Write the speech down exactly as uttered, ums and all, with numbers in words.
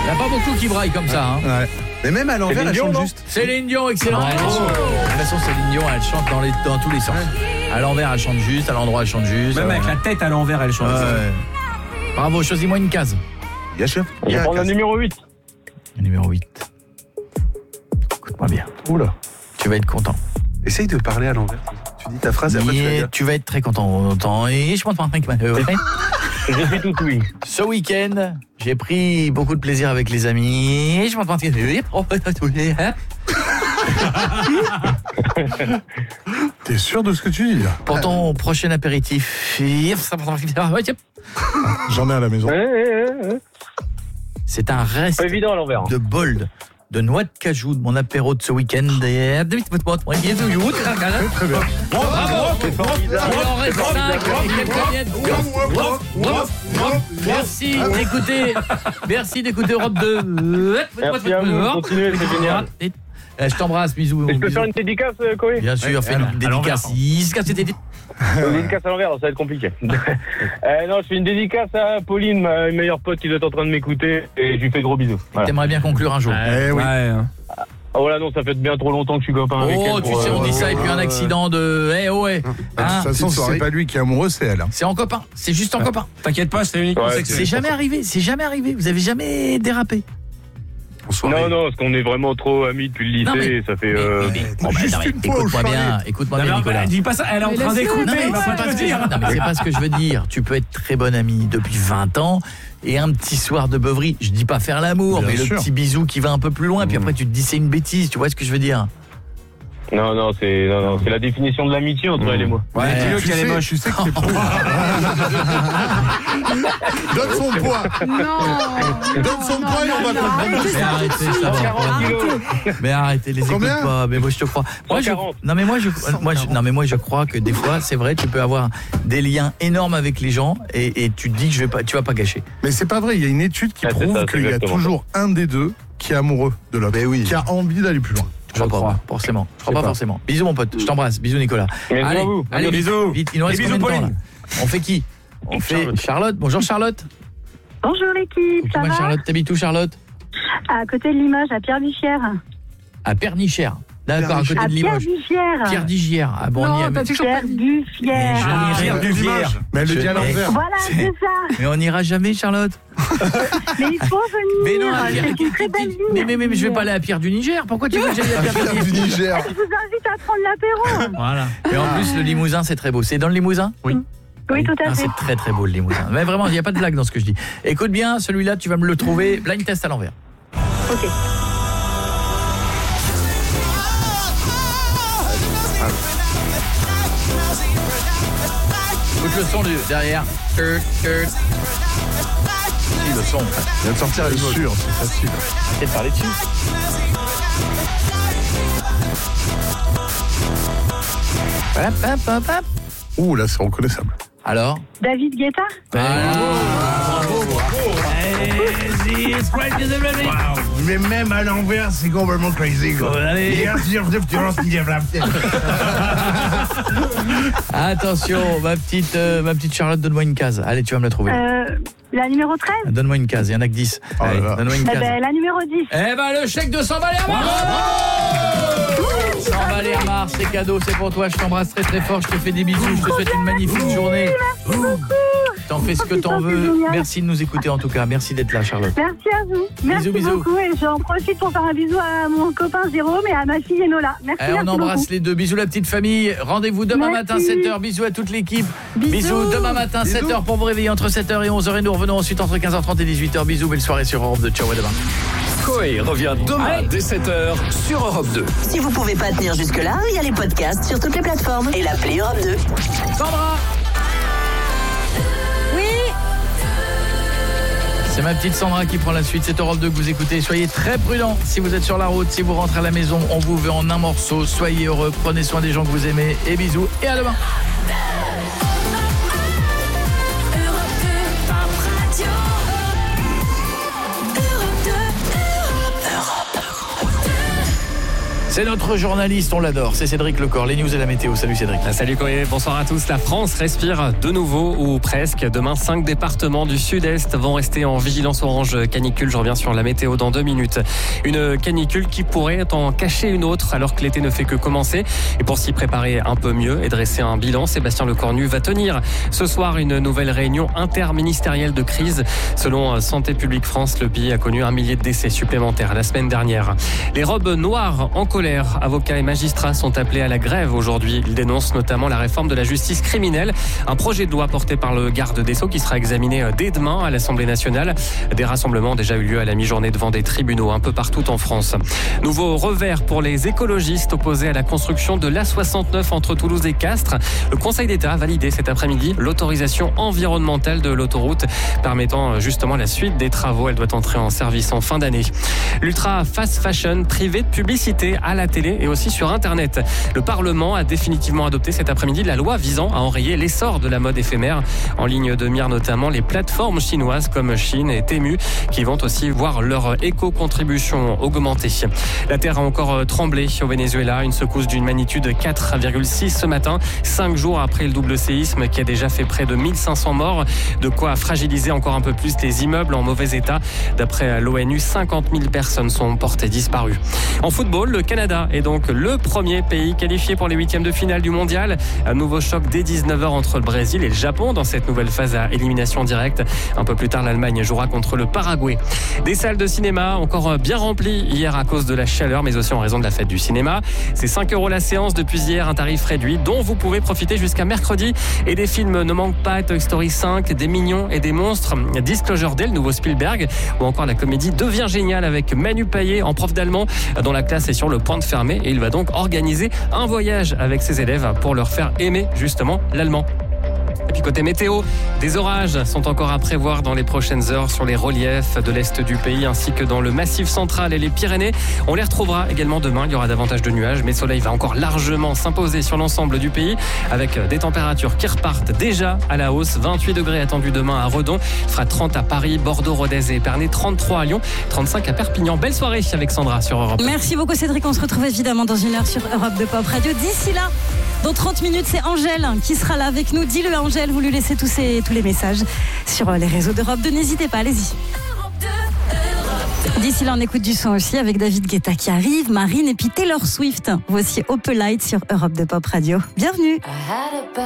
Il n'y a pas beaucoup qui braillent comme ça. Hein. Ouais. Mais même à l'envers, elle chante non juste. Céline Dion, excellent. Ouais, Oh. De toute façon, Céline Dion, elle chante dans, les, dans tous les sens. À l'envers, elle chante juste. À l'endroit, elle chante juste. Même euh, avec la tête à l'envers, elle chante. Ouais. Bravo, choisis-moi une case. Il y a chef. Je vais prendre la numéro huit. Numéro huit. Écoute-moi bien. Oula. Tu vas être content. Essaye de parler à l'envers. Tu dis ta phrase et après tu vas Et dire. tu vas être très content. Et je pense pas un truc. Je suis tout oui. Ce week-end, j'ai pris beaucoup de plaisir avec les amis. Et je m'entends dire. T'es sûr de ce que tu dis là? Pour ton prochain apéritif. J'en ai à la maison. Ouais, ouais, ouais. C'est un reste Pas évident à l'envers. de bold de noix de cajou de mon apéro de ce week-end. Et... Très bien. Il en reste cinq et quelques miettes. Merci d'écouter. Merci d'écouter Europe deux. Merci à vous, continuez, c'est génial. Je t'embrasse, bisous. Et je peux bisous. faire une dédicace, Corey? Bien sûr, fais une dédicace. Une dédicace à l'envers, ça va être compliqué. euh, non, je fais une dédicace à Pauline, ma meilleure pote qui doit être en train de m'écouter, et je lui fais de gros bisous. Voilà. T'aimerais bien conclure un jour. Eh oui. Ouais. Ah voilà, non, ça fait bien trop longtemps que je suis copain avec elle. Oh, tu pour, sais, on euh, dit ça et puis un accident de. Eh ouais. De Hein, toute façon, si c'est pas lui qui est amoureux, c'est elle. hein. c'est en copain. C'est juste en copain. T'inquiète pas, c'est uniquement Ouais, sexuel. C'est jamais arrivé. C'est jamais arrivé. Vous avez jamais dérapé. En soirée. Non, non, parce qu'on est vraiment trop amis depuis le lycée, Non, mais- et ça fait... Mais- euh, mais- mais- bon, bah, juste non, mais une fois où écoute-moi je bien. parlais. Écoute-moi Non, bien, mais Nicolas. dis pas ça, elle est en train Non, d'écouter, mais il va c'est pas pas te ce que dire. je- non, mais c'est pas ce que je veux dire. Tu peux être très bon ami depuis vingt ans et un petit soir de beuverie, je dis pas faire l'amour, Bien mais sûr. le petit bisou qui va un peu plus loin, puis après tu te dis c'est une bêtise, tu vois ce que je veux dire? Non, non, c'est non, non, c'est la définition de l'amitié entre elle et moi. Ouais, dis-le Tu qu'elle est sais- moche. Tu sais que c'est pour. Donne son poids. Non. Donne son poids et on va te Arrêtez Mais ça. arrêtez, ça va. quarante kilos. Mais arrêtez, les écoute Combien pas. Mais moi je te crois. Moi, je, cent quarante. non mais moi je, moi je, non mais moi je crois que des fois c'est vrai, tu peux avoir des liens énormes avec les gens et, et tu te dis que je vais pas, tu vas pas gâcher. Mais c'est pas vrai, il y a une étude qui Ah, c'est prouve ça, c'est qu'il y a exactement toujours un des deux qui est amoureux de l'autre, qui a envie d'aller plus loin. Je crois crois. pas forcément. Je crois Je pas, sais pas. forcément. Bisous mon pote. Je t'embrasse. Bisous Nicolas. Bisous à allez, vous. allez, Bisous. vite, il nous reste Et combien bisous, de temps là? Pauline. On fait qui? On fait Charlotte. Charlotte. Bonjour Charlotte. Bonjour l'équipe, ça Comment va? Charlotte, t'habites où Charlotte? À côté de Limoges, à Pierre-Bichière. À Pernichère. D'accord, à côté À de Limoges. Pierre-Bichière. Pierre d'Igière. Ah bon, on y Non, est. Pierre-Bichière. Mais Pierre du Vière. Mais elle le Je- dit à l'envers. Voilà, C'est- c'est ça. Mais on n'ira jamais Charlotte. Mais il faut venir. Mais non, à Pierre. C'est une très belle ville. Mais, mais, mais, mais je vais pas aller à Pierre du Niger. Pourquoi tu veux que j'aille à Pierre Pierre du du Niger? Niger. Je vous invite à prendre l'apéro. Voilà. Et en plus, le Limousin, c'est très beau. C'est dans le Limousin? Oui. Oui, tout à Ah, fait. c'est très très beau le Limousin. Mais vraiment, il n'y a pas de blague dans ce que je dis. Écoute bien, celui-là, tu vas me le trouver. Blind test à l'envers. Ok. Écoute le son du derrière. Turt, turt. Si, le son. Il vient de sortir, elle est sûre, c'est facile. Arrêtez de parler dessus. Hop, hop, hop, hop. Ouh, là, c'est reconnaissable. Alors? David Guetta. Mais même à l'envers, c'est complètement crazy, quoi. Attention, ma petite, euh, ma petite Charlotte, donne-moi une case. Allez, tu vas me la trouver. Euh, la numéro treize. Donne-moi une case, il y en a que dix. Oh là Allez, là. donne-moi une Eh case. ben, la numéro dix. Eh ben, le chèque de cent balles à Mars. cent balles à Mars, c'est cadeau, c'est pour toi. Je t'embrasse très très fort, je te fais des bisous, je te souhaite une magnifique journée. Merci beaucoup. T'en fais ce que t'en putain, c'est veux. génial. Merci de nous écouter en tout cas. Merci d'être là, Charlotte. Merci à vous. Merci bisous. beaucoup. Et j'en profite pour faire un bisou à mon copain Jérôme et à ma fille Enola. Merci, Eh, on merci embrasse beaucoup. les deux. Bisous la petite famille. Rendez-vous demain Merci. matin sept heures. Bisous à toute l'équipe. Bisous. Bisous. demain matin sept heures pour vous réveiller entre sept heures et onze heures et nous revenons ensuite entre quinze heures trente et dix-huit heures. Bisous, belle soirée sur Europe deux. Ciao, à demain. Coé revient demain Allez. dès sept heures sur Europe deux. Si vous pouvez pas tenir jusque-là, il y a les podcasts sur toutes les plateformes et l'appli Europe deux. Sandra. Oui. C'est ma petite Sandra qui prend la suite. C'est Europe deux que vous écoutez. Soyez très prudents si vous êtes sur la route, si vous rentrez à la maison. On vous veut en un morceau. Soyez heureux. Prenez soin des gens que vous aimez. Et bisous. Et à demain. C'est notre journaliste, on l'adore, c'est Cédric Lecor, les news et la météo. Salut Cédric. Salut Coé, bonsoir à tous. La France respire de nouveau, ou presque. Demain, cinq départements du sud-est vont rester en vigilance orange canicule. Je reviens sur la météo dans deux minutes. Une canicule qui pourrait en cacher une autre alors que l'été ne fait que commencer. Et pour s'y préparer un peu mieux et dresser un bilan, Sébastien Lecornu va tenir ce soir une nouvelle réunion interministérielle de crise. Selon Santé publique France, le pays a connu un millier de décès supplémentaires la semaine dernière. Les robes noires en colère. Avocats et magistrats sont appelés à la grève aujourd'hui. Ils dénoncent notamment la réforme de la justice criminelle. Un projet de loi porté par le garde des Sceaux qui sera examiné dès demain à l'Assemblée nationale. Des rassemblements ont déjà eu lieu à la mi-journée devant des tribunaux un peu partout en France. Nouveau revers pour les écologistes opposés à la construction de l'A soixante-neuf entre Toulouse et Castres. Le Conseil d'État a validé cet après-midi l'autorisation environnementale de l'autoroute permettant justement la suite des travaux. Elle doit entrer en service en fin d'année. L'ultra fast fashion privé de publicité à la télé et aussi sur Internet. Le Parlement a définitivement adopté cet après-midi la loi visant à enrayer l'essor de la mode éphémère. En ligne de mire notamment les plateformes chinoises comme Shein et Temu qui vont aussi voir leur éco-contribution augmenter. La terre a encore tremblé au Venezuela. Une secousse d'une magnitude quatre virgule six ce matin, cinq jours après le double séisme qui a déjà fait près de mille cinq cents morts. De quoi fragiliser encore un peu plus les immeubles en mauvais état. D'après l'ONU, cinquante mille personnes sont portées disparues. En football, le Canada est donc le premier pays qualifié pour les huitièmes de finale du mondial. Un nouveau choc dès dix-neuf heures entre le Brésil et le Japon dans cette nouvelle phase à élimination directe. Un peu plus tard, l'Allemagne jouera contre le Paraguay. Des salles de cinéma encore bien remplies hier à cause de la chaleur, mais aussi en raison de la fête du cinéma. C'est cinq euros la séance depuis hier, un tarif réduit dont vous pouvez profiter jusqu'à mercredi. Et des films ne manquent pas, Toy Story cinq, Des Mignons et des Monstres, Disclosure Day, le nouveau Spielberg, ou encore la comédie Devient génial avec Manu Payet en prof d'allemand dont la classe est sur le point de fermer et il va donc organiser un voyage avec ses élèves pour leur faire aimer justement l'allemand. Et puis côté météo, des orages sont encore à prévoir dans les prochaines heures sur les reliefs de l'est du pays ainsi que dans le Massif central et les Pyrénées. On les retrouvera également demain, il y aura davantage de nuages, mais le soleil va encore largement s'imposer sur l'ensemble du pays avec des températures qui repartent déjà à la hausse. vingt-huit degrés attendus demain à Redon, il fera trente à Paris, Bordeaux, Rodez et Épernay, trente-trois à Lyon, trente-cinq à Perpignan. Belle soirée avec Sandra sur Europe. Merci beaucoup Cédric, on se retrouve évidemment dans une heure sur Europe deux Pop Radio. D'ici là, dans trente minutes, c'est Angèle qui sera là avec nous. Dis-le Angèle, vous lui laissez tous, ces, tous les messages sur les réseaux d'Europe deux. N'hésitez pas, allez-y. D'ici là, on écoute du son aussi avec David Guetta qui arrive, Marine et puis Taylor Swift. Voici Opelite sur Europe deux Pop Radio. Bienvenue.